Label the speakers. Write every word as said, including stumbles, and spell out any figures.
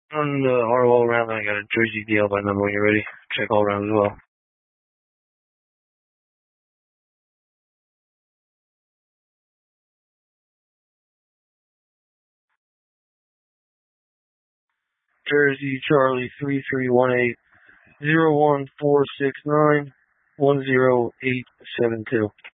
Speaker 1: On the our all round, I got a Jersey D L by number when you're ready. Check all rounds as well. Jersey Charlie three three one eight zero one four six nine one zero eight seven two.